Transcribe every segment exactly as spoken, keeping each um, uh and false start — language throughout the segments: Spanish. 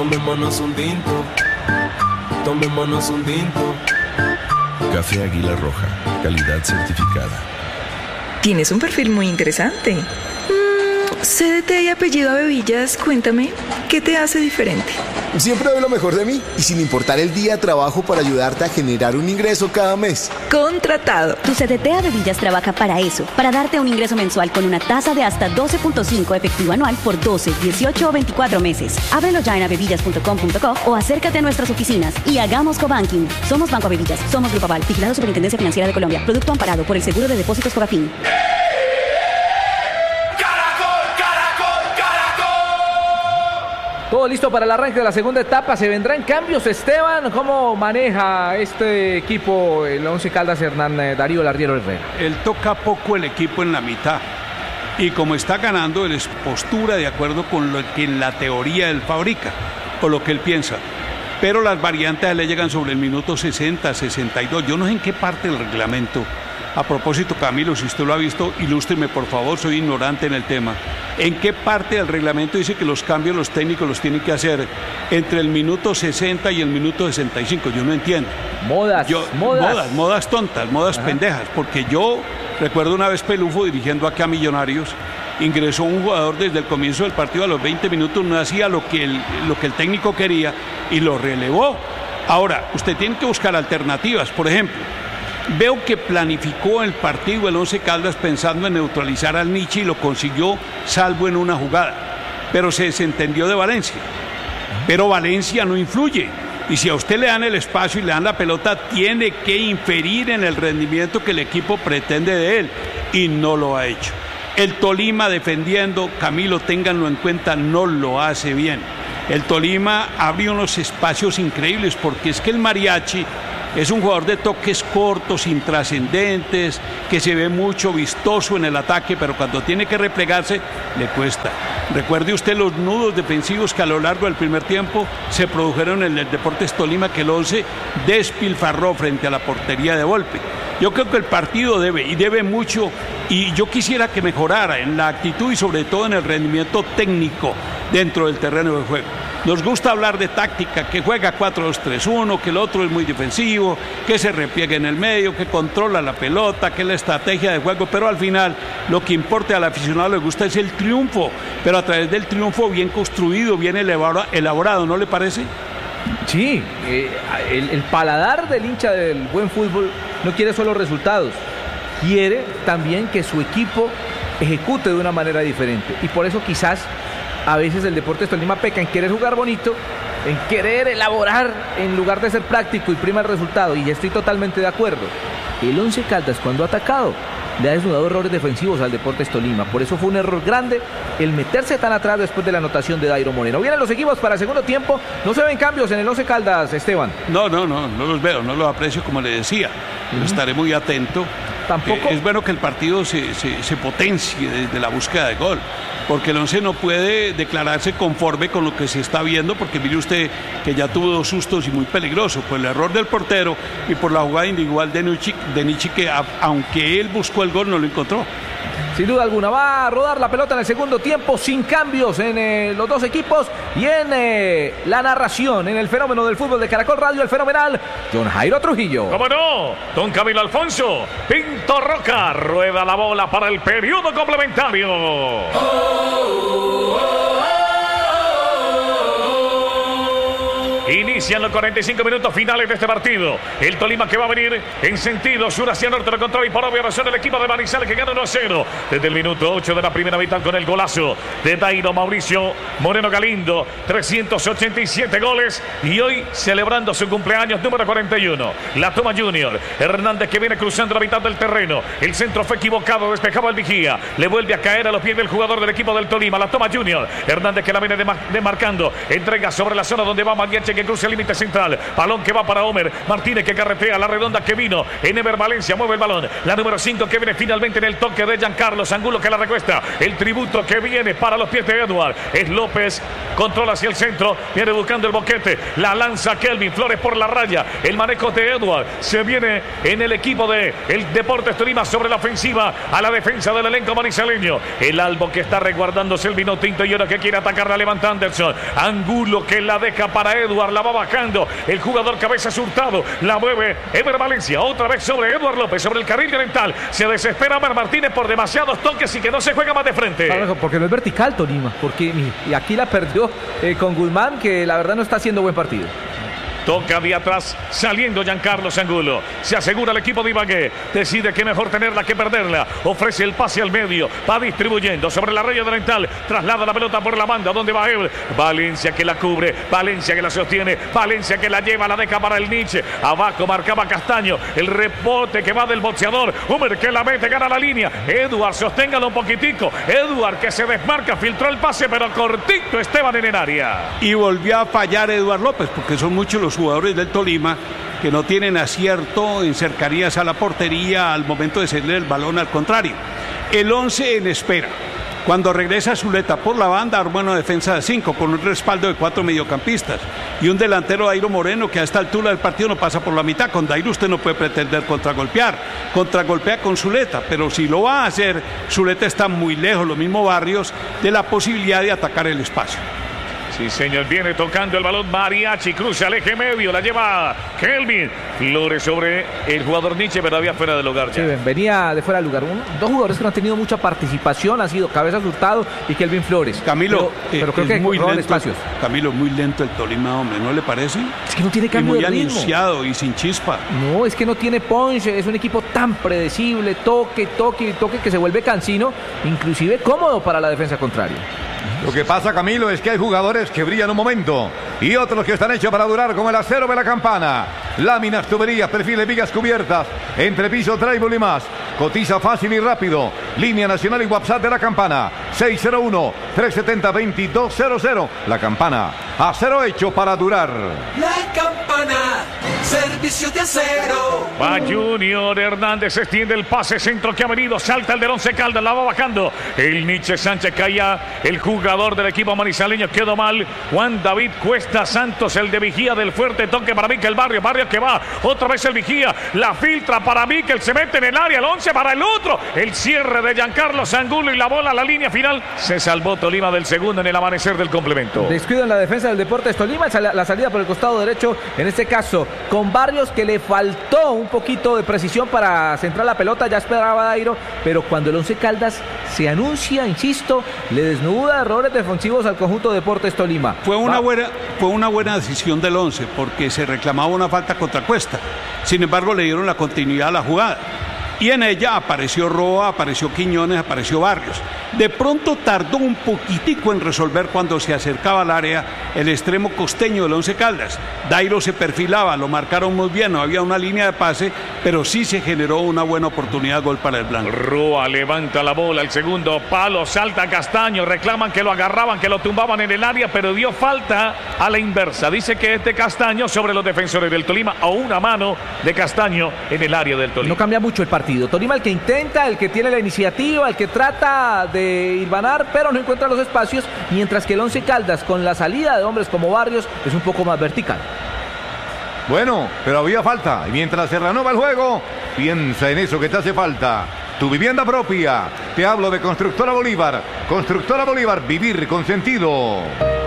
Tomémonos un tinto, tomémonos un tinto. Café Águila Roja, calidad certificada. Tienes un perfil muy interesante. Mm, C D T y apellido Abevillas, cuéntame, ¿qué te hace diferente? Siempre doy lo mejor de mí y sin importar el día trabajo para ayudarte a generar un ingreso cada mes. Contratado. Tu C D T Abevillas trabaja para eso, para darte un ingreso mensual con una tasa de hasta doce punto cinco efectivo anual por doce, dieciocho o veinticuatro meses. Ábrelo ya en abevillas punto com punto co o acércate a nuestras oficinas y hagamos cobanking. Somos Banco Abevillas, somos Grupo Aval, vigilado Superintendencia Financiera de Colombia. Producto amparado por el Seguro de Depósitos Fogafín. Todo listo para el arranque de la segunda etapa. ¿Se vendrán cambios, Esteban? ¿Cómo maneja este equipo el Once Caldas, Hernán Darío Lardiero Herrera? Él toca poco el equipo en la mitad. Y como está ganando, él es postura de acuerdo con lo que en la teoría él fabrica o lo que él piensa. Pero las variantes le llegan sobre el minuto sesenta, sesenta y dos. Yo no sé en qué parte del reglamento. A propósito, Camilo, si usted lo ha visto, ilústreme por favor, soy ignorante en el tema. ¿En qué parte del reglamento dice que los cambios los técnicos los tienen que hacer entre el minuto sesenta y el minuto sesenta y cinco? Yo no entiendo. Modas, yo, modas. Modas, modas tontas, modas Ajá. pendejas. Porque yo recuerdo una vez Pelufo dirigiendo acá a Millonarios, ingresó un jugador desde el comienzo del partido a los veinte minutos, no hacía lo que el, lo que el técnico quería y lo relevó. Ahora, usted tiene que buscar alternativas, por ejemplo. Veo que planificó el partido el Once Caldas pensando en neutralizar al Nietzsche y lo consiguió, salvo en una jugada. Pero se desentendió de Valencia. Pero Valencia no influye. Y si a usted le dan el espacio y le dan la pelota, tiene que inferir en el rendimiento que el equipo pretende de él. Y no lo ha hecho. El Tolima defendiendo, Camilo, ténganlo en cuenta, no lo hace bien. El Tolima abrió unos espacios increíbles porque es que el Mariachi es un jugador de toques cortos, intrascendentes, que se ve mucho vistoso en el ataque, pero cuando tiene que replegarse, le cuesta. Recuerde usted los nudos defensivos que a lo largo del primer tiempo se produjeron en el Deportes Tolima, que el Once despilfarró frente a la portería de Volpe. Yo creo que el partido debe, y debe mucho, y yo quisiera que mejorara en la actitud y sobre todo en el rendimiento técnico dentro del terreno de juego. Nos gusta hablar de táctica, que juega cuatro dos tres uno, que el otro es muy defensivo, que se repliega en el medio, que controla la pelota, que es la estrategia de juego, pero al final lo que importa al aficionado le gusta es el triunfo, pero a través del triunfo bien construido, bien elaborado, ¿no le parece? Sí, eh, el, el paladar del hincha del buen fútbol no quiere solo resultados, quiere también que su equipo ejecute de una manera diferente, y por eso quizás a veces el Deportes Tolima peca en querer jugar bonito, en querer elaborar en lugar de ser práctico y prima el resultado, y estoy totalmente de acuerdo. El Once Caldas, cuando ha atacado, le ha desnudado errores defensivos al Deportes Tolima. Por eso fue un error grande el meterse tan atrás después de la anotación de Dairo Moreno. Vienen los equipos para el segundo tiempo. No se ven cambios en el Once Caldas, Esteban. No, no, no, no los veo, no los aprecio como le decía. Uh-huh. Estaré muy atento. Tampoco. Eh, es bueno que el partido se, se, se potencie desde la búsqueda de gol, porque el Once no puede declararse conforme con lo que se está viendo, porque mire usted que ya tuvo dos sustos y muy peligroso, por el error del portero y por la jugada individual de Nietzsche, de Nietzsche que a, aunque él buscó el gol no lo encontró. Sin duda alguna, va a rodar la pelota en el segundo tiempo sin cambios en eh, los dos equipos y en eh, la narración, en el fenómeno del fútbol de Caracol Radio, el fenomenal John Jairo Trujillo. ¿Cómo no? Don Camilo Alfonso, Pinto Roca, rueda la bola para el periodo complementario. Oh, oh, oh. Inician los cuarenta y cinco minutos finales de este partido. El Tolima que va a venir en sentido sur hacia norte lo controla y por obvia razón el equipo de Manizales que gana uno a cero desde el minuto ocho de la primera mitad con el golazo de Dairo Mauricio Moreno Galindo. trescientos ochenta y siete goles y hoy celebrando su cumpleaños número cuarenta y uno. La toma Junior. Hernández que viene cruzando la mitad del terreno. El centro fue equivocado, despejaba el vigía. Le vuelve a caer a los pies del jugador del equipo del Tolima. La toma Junior. Hernández que la viene demarcando. Entrega sobre la zona donde va Mariachi que cruza el límite central. Balón que va para Homer Martínez, que carretea la redonda que vino. En Ever Valencia mueve el balón. La número cinco que viene finalmente en el toque de Giancarlo Angulo, que la recuesta. El tributo que viene para los pies de Edward. Es López. Controla hacia el centro. Viene buscando el boquete. La lanza Kelvin Flores por la raya. El manejo de Edward. Se viene en el equipo de el Deportes Tolima sobre la ofensiva a la defensa del elenco manizaleño. El Albo que está resguardándose el vino tinto y ahora que quiere atacar la levanta Anderson. Angulo que la deja para Edward. La va bajando. El jugador cabeza Hurtado. La mueve Ever Valencia. Otra vez sobre Edward López. Sobre el carril oriental. Se desespera Mar Martínez por demasiados toques y que no se juega más de frente. Claro, porque no es vertical Tolima. Porque y aquí la perdió eh, con Guzmán, que la verdad no está haciendo buen partido. Toca de atrás, saliendo Giancarlo Angulo. Se asegura el equipo de Ibagué. Decide que mejor tenerla que perderla. Ofrece el pase al medio. Va distribuyendo sobre la raya oriental. Traslada la pelota por la banda. ¿Dónde va él? Valencia que la cubre. Valencia que la sostiene. Valencia que la lleva, la deja para el Nietzsche. Abajo marcaba Castaño. El rebote que va del boxeador. Homer que la mete, gana la línea. Edward, sosténgalo un poquitico. Edward que se desmarca, filtró el pase, pero cortito Esteban en el área. Y volvió a fallar Edward López, porque son muchos los jugadores del Tolima que no tienen acierto en cercanías a la portería al momento de cederle el balón al contrario. El once en espera. Cuando regresa Zuleta por la banda, arma una defensa de cinco con un respaldo de cuatro mediocampistas y un delantero, Dairo Moreno, que a esta altura del partido no pasa por la mitad. Con Dairo usted no puede pretender contragolpear. Contragolpea con Zuleta, pero si lo va a hacer, Zuleta está muy lejos, los mismos Barrios, de la posibilidad de atacar el espacio. Sí, señor, viene tocando el balón Mariachi, cruza al eje medio, la lleva Kelvin Flores sobre el jugador Nietzsche, pero había fuera del lugar ya. Sí, venía de fuera del lugar. Uno, dos jugadores que no han tenido mucha participación han sido Cabezas Hurtado y Kelvin Flores. Camilo, pero, pero eh, creo que muy lento, espacios. Camilo, muy lento el Tolima, hombre, ¿no le parece? Es que no tiene cambio y muy de ritmo. anunciado y sin chispa. No, es que no tiene punch, es un equipo tan predecible, toque, toque, toque, que se vuelve cansino, inclusive cómodo para la defensa contraria. Lo que pasa, Camilo, es que hay jugadores que brillan un momento y otros que están hechos para durar, como el acero de la campana. Láminas, tuberías, perfiles, vigas cubiertas, entrepiso, trébol y más. Cotiza fácil y rápido. Línea nacional y WhatsApp de la campana. seis cero uno, tres siete cero, dos dos cero cero. La campana. Acero hecho para durar. La campana. Servicio de acero. Va Junior Hernández, extiende el pase, centro que ha venido, salta el del Once Caldas, la va bajando. El Nietzsche Sánchez caía, el jugador del equipo manizaleño quedó mal. Juan David Cuesta Santos, el de Vigía del fuerte toque para Miquel Barrio. Barrio que va, otra vez el Vigía, la filtra para Miquel, se mete en el área, el once para el otro. El cierre de Giancarlo Angulo y la bola a la línea final. Se salvó Tolima del segundo en el amanecer del complemento. Descuido en la defensa del Deportes Tolima, la salida por el costado derecho, en este caso con Barrios, que le faltó un poquito de precisión para centrar la pelota, ya esperaba Dairo, pero cuando el Once Caldas se anuncia, insisto, le desnuda errores defensivos al conjunto de Deportes Tolima. Fue una, buena, fue una buena decisión del Once, porque se reclamaba una falta contra Cuesta. Sin embargo, le dieron la continuidad a la jugada. Y en ella apareció Roa, apareció Quiñones, apareció Barrios. De pronto tardó un poquitico en resolver cuando se acercaba al área el extremo costeño del Once Caldas. Dairo se perfilaba, lo marcaron muy bien, no había una línea de pase, pero sí se generó una buena oportunidad, gol para el blanco. Roa levanta la bola, el segundo palo, salta Castaño, reclaman que lo agarraban, que lo tumbaban en el área, pero dio falta a la inversa. Dice que es de Castaño sobre los defensores del Tolima, a una mano de Castaño en el área del Tolima. No cambia mucho el partido. Tolima el que intenta, el que tiene la iniciativa, el que trata de hilvanar, pero no encuentra los espacios, mientras que el Once Caldas, con la salida de hombres como Barrios, es un poco más vertical. Bueno, pero había falta, y mientras se reanuda el juego, piensa en eso que te hace falta. Tu vivienda propia. Te hablo de Constructora Bolívar. Constructora Bolívar, vivir con sentido.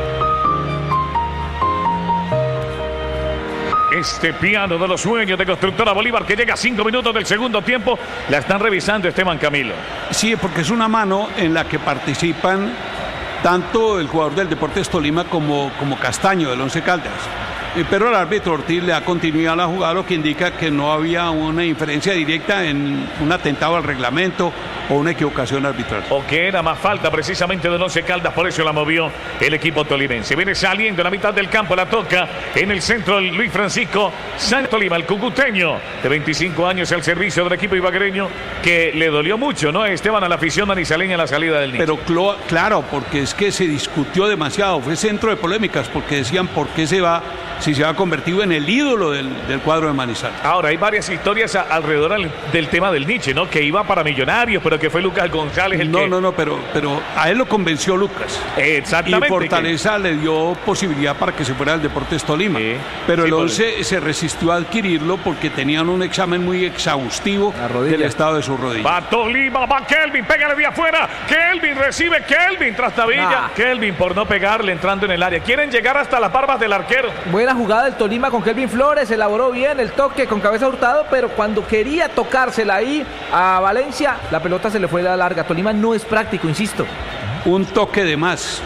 Este piano de los sueños de Constructora Bolívar, que llega a cinco minutos del segundo tiempo, la están revisando, Esteban Camilo. Sí, porque es una mano en la que participan tanto el jugador del Deportes Tolima como, como Castaño del Once Caldas. Pero el árbitro Ortiz le da continuidad a la jugada, lo que indica que no había una inferencia directa en un atentado al reglamento o una equivocación arbitral. O que era más falta precisamente del Once Caldas, por eso la movió el equipo tolimense. Viene saliendo en la mitad del campo, la toca en el centro el Luis Francisco Santos Tolima, el cucuteño de veinticinco años al servicio del equipo ibaguereño, que le dolió mucho, ¿no, Esteban, a la afición manizaleña en la salida del Nietzsche? Pero clo- claro, porque es que se discutió demasiado, fue centro de polémicas, porque decían por qué se va, si se ha convertido en el ídolo del, del cuadro de Manizales. Ahora, hay varias historias a, alrededor al, del tema del Nietzsche, ¿no? Que iba para Millonarios, pero que fue Lucas González el no, que... No, no, pero, pero a él lo convenció Lucas. Exactamente. Y Fortaleza que... le dio posibilidad para que se fuera al Deportes Tolima. Sí, pero sí, el Once por... se resistió a adquirirlo porque tenían un examen muy exhaustivo del estado de su rodilla. Va Tolima, va Kelvin, pégale de afuera. Kelvin recibe, Kelvin Trastavilla. Ah. Kelvin por no pegarle entrando en el área. Quieren llegar hasta las barbas del arquero. Buena jugada del Tolima con Kelvin Flores, elaboró bien el toque con cabeza Hurtado, pero cuando quería tocársela ahí a Valencia, la pelota se le fue de la larga. Tolima no es práctico, insisto. Un toque de más.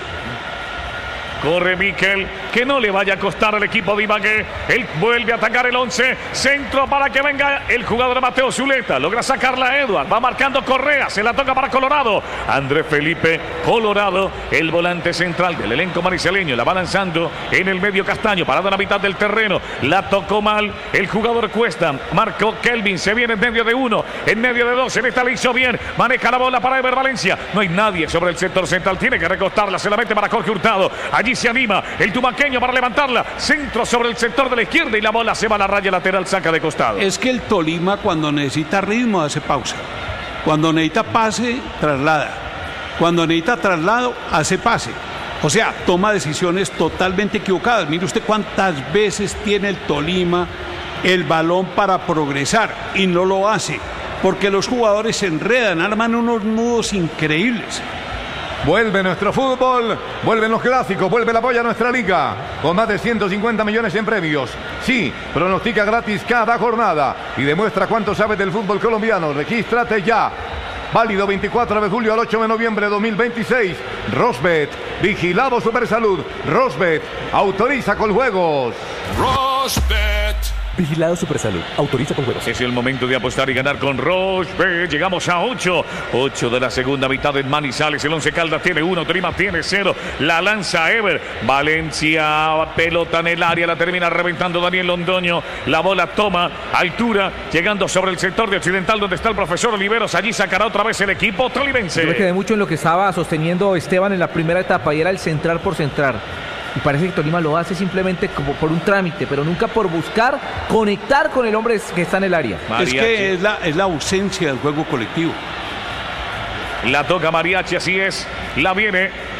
Corre Miquel, que no le vaya a costar al equipo de Ibagué. Él vuelve a atacar el once. Centro para que venga el jugador Mateo Zuleta. Logra sacarla Edward. Va marcando Correa. Se la toca para Colorado. Andrés Felipe Colorado, el volante central del elenco manizaleño. La va lanzando en el medio Castaño. Parado en la mitad del terreno. La tocó mal el jugador Cuesta. Marcó Kelvin. Se viene en medio de uno. En medio de dos. En esta le hizo bien. Maneja la bola para Ever Valencia. No hay nadie sobre el sector central. Tiene que recostarla. Se la mete para Jorge Hurtado. Allí se anima el tumaqueño para levantarla. Centro sobre el sector de la izquierda y la bola se va a la raya lateral, saca de costado. Es que el Tolima cuando necesita ritmo hace pausa. Cuando necesita pase, traslada. Cuando necesita traslado, hace pase. O sea, toma decisiones totalmente equivocadas. Mire usted cuántas veces tiene el Tolima el balón para progresar y no lo hace. Porque los jugadores se enredan, arman unos nudos increíbles. Vuelve nuestro fútbol, vuelven los clásicos, vuelve el apoyo a nuestra liga, con más de ciento cincuenta millones en premios. Sí, pronostica gratis cada jornada y demuestra cuánto sabes del fútbol colombiano. Regístrate ya. Válido veinticuatro de julio al ocho de noviembre de dos mil veintiséis. Rosbet, vigilado Supersalud. Rosbet, autoriza con juegos. Rosbet. Vigilado Supersalud. Autoriza con juegos. Es el momento de apostar y ganar con Rosbet. Llegamos a ocho. ocho de la segunda mitad en Manizales. El Once Caldas tiene uno. Tolima tiene cero. La lanza Ever. Valencia. Pelota en el área. La termina reventando Daniel Londoño. La bola toma altura. Llegando sobre el sector de Occidental donde está el profesor Oliveros. Allí sacará otra vez el equipo tolimense. Yo me quedé mucho en lo que estaba sosteniendo Esteban en la primera etapa y era el centrar por centrar. Y parece que Tolima lo hace simplemente como por un trámite, pero nunca por buscar conectar con el hombre que está en el área. Mariachi. Es que es la, es la ausencia del juego colectivo. La toca Mariachi, así es. La viene